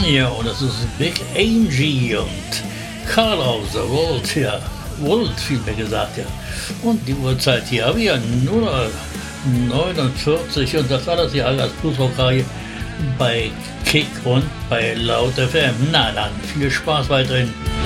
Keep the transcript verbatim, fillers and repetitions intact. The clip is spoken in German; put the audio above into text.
Ja, und das ist Big Angie und Carlos Volt, ja, Volt vielmehr gesagt, ja. Und die Uhrzeit hier habe ich ja nur noch neunundvierzig und das alles hier als Plusrock-Reihe bei Kick und bei Laut F M. Na dann, viel Spaß weiterhin.